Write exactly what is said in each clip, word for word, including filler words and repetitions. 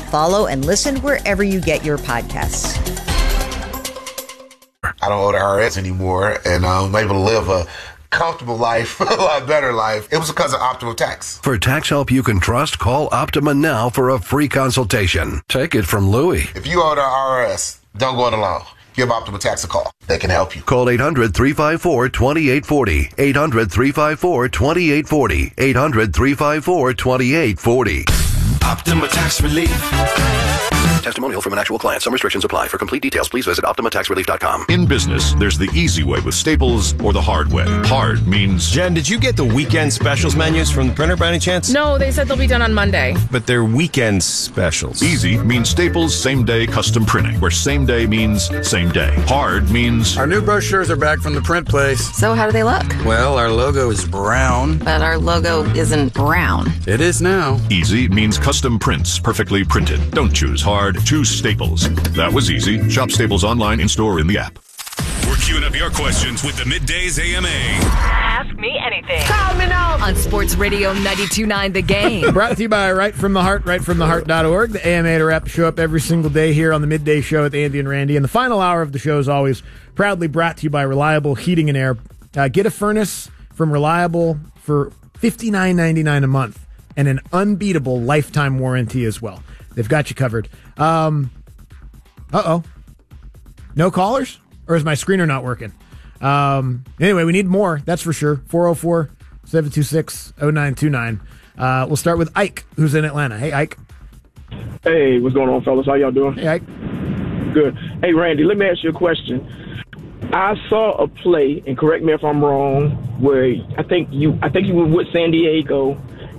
follow and listen wherever you get your podcasts. I don't owe the I R S anymore, and I'm able to live a comfortable life, a lot better life. It was because of Optima Tax. For tax help you can trust, call Optima now for a free consultation. Take it from Louie. If you owe the I R S, don't go it alone. Give Optima Tax a call. They can help you. Call eight hundred, three five four, two eight four zero. eight hundred, three five four, two eight four zero. eight hundred, three five four, two eight four zero. Optima Tax Relief. Testimonial from an actual client. Some restrictions apply. For complete details, please visit Optima Tax Relief dot com. In business, there's the easy way with Staples or the hard way. Hard means... Jen, did you get the weekend specials menus from the printer by any chance? No, they said they'll be done on Monday. But they're weekend specials. Easy means Staples same-day custom printing, where same day means same day. Hard means... Our new brochures are back from the print place. So how do they look? Well, our logo is brown. But our logo isn't brown. It is now. Easy means custom prints, perfectly printed. Don't choose hard, choose Staples. That was easy. Shop Staples online, in-store, in the app. We're queuing up your questions with the Middays A M A. Ask me anything. Call me now. On Sports Radio ninety-two point nine The Game. Brought to you by Right From The Heart, right from the heart dot org. The A M A to wrap show up every single day here on the Midday Show with Andy and Randy. And the final hour of the show is always proudly brought to you by Reliable Heating and Air. Uh, get a furnace from Reliable for fifty-nine ninety-nine a month and an unbeatable lifetime warranty as well. They've got you covered. Um... Uh-oh. No callers? Or is my screener not working? Um, anyway, we need more, that's for sure. four oh four, seven two six, oh nine two nine. Uh, we'll start with Ike, who's in Atlanta. Hey, Ike. Hey, what's going on, fellas? How y'all doing? Hey, Ike. Good. Hey, Randy, let me ask you a question. I saw a play, and correct me if I'm wrong, where I think you I think you were with San Diego,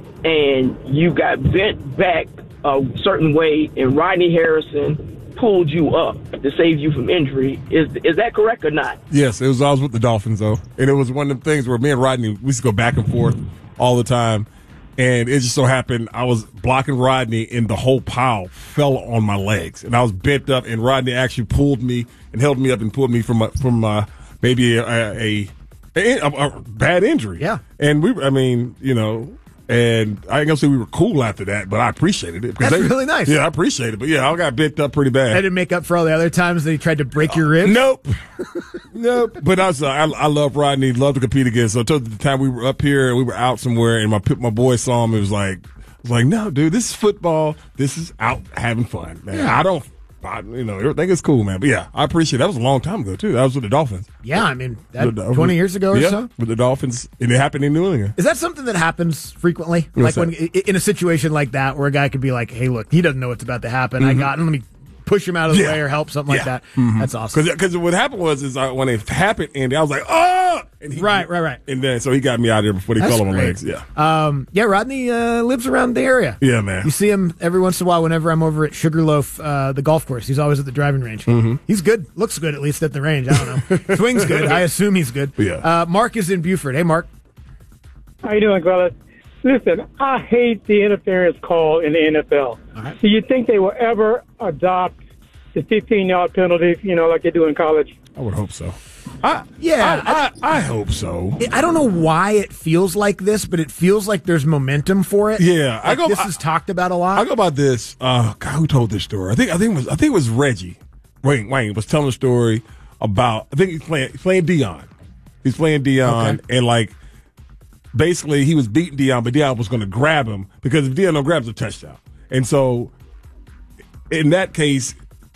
and you got bent back a certain way, and Rodney Harrison pulled you up to save you from injury. Is is that correct or not? Yes, it was. I was with the Dolphins, though. And it was one of them things where me and Rodney, we used to go back and forth all the time. And it just so happened I was blocking Rodney, and the whole pile fell on my legs. And I was bent up, and Rodney actually pulled me and held me up and pulled me from, a, from uh, maybe a a, a, a a bad injury. Yeah. And we, I mean, you know, and I ain't gonna say we were cool after that, but I appreciated it. That's they, really nice. Yeah, I appreciate it. But yeah, I got bent up pretty bad. I didn't make up for all the other times that he tried to break your ribs? Nope. Nope. But I was, uh, I, I love Rodney, love to compete against. So until the time we were up here, we were out somewhere, and my my boy saw him. It was like, I was like, no, dude, this is football. This is out having fun, man. Yeah. I don't. I, you know, everything is cool, man. But yeah, I appreciate it. That was a long time ago, too. That was with the Dolphins. Yeah, I mean, that the, twenty years ago or yeah, so? with the Dolphins. And it happened in New England. Is that something that happens frequently? What's like when in a situation like that where a guy could be like, hey, look, he doesn't know what's about to happen. Mm-hmm. I got him. Let me push him out of the Yeah. way or help, something like Yeah. that. Mhm. That's awesome. Because what happened was is uh, when it happened, Andy, I was like, oh! And he, Right, right, right. And then so he got me out of there before he That's fell on my great. legs. Yeah. Um, yeah, Rodney uh, lives around the area. Yeah, man. You see him every once in a while whenever I'm over at Sugarloaf, uh, the golf course. He's always at the driving range. Mm-hmm. He's good. Looks good, at least, at the range. I don't know. Swings good. I assume he's good. Yeah. Uh, Mark is in Buford. Hey, Mark. How you doing, fellas? Listen, I hate the interference call in the N F L. Right. Do you think they will ever adopt the fifteen-yard penalty, you know, like they do in college? I would hope so. I, Yeah. I, I, I hope so. I don't know why it feels like this, but it feels like there's momentum for it. Yeah, I Like go. this I, is talked about a lot. I go about this. Uh, God, who told this story? I think. I think it was. I think it was Reggie. Wayne. Wayne was telling a story about. I think he's playing. He's playing Dion. He's playing Dion, Okay. and like, basically, he was beating Dion, but Dion was going to grab him because if Dion don't grab, it's a touchdown. And so, in that case,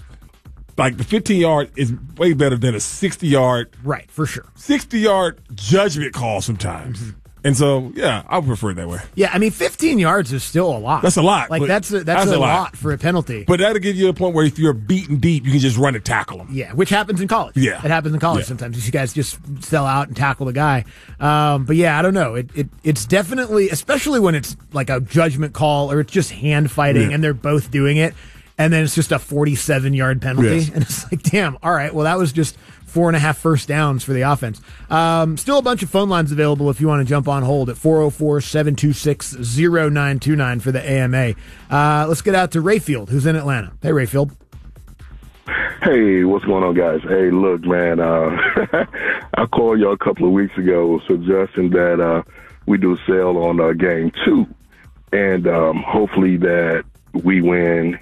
like the fifteen yard is way better than a sixty yard. Right, for sure. sixty yard judgment call sometimes. Mm-hmm. And so, yeah, I would prefer it that way. Yeah, I mean, fifteen yards is still a lot. That's a lot. Like but that's a, that's, that's a a lot. lot for a penalty. But that'll give you a point where if you're beaten deep, you can just run and tackle them. Yeah, which happens in college. Yeah. It happens in college Yeah. sometimes. You guys just sell out and tackle the guy. Um, but yeah, I don't know. It, it It's definitely, especially when it's like a judgment call or it's just hand fighting Yeah. and they're both doing it, and then it's just a forty-seven yard penalty. Yes. And it's like, damn, all right, well, that was just four and a half first downs for the offense. Um, still a bunch of phone lines available if you want to jump on hold at four oh four, seven two six, oh nine two nine for the A M A. Uh, let's get out to Rayfield, who's in Atlanta. Hey, Rayfield. Hey, what's going on, guys? Hey, look, man, uh, I called y'all a couple of weeks ago suggesting that uh, we do a sale on uh, game two, and um, hopefully that we win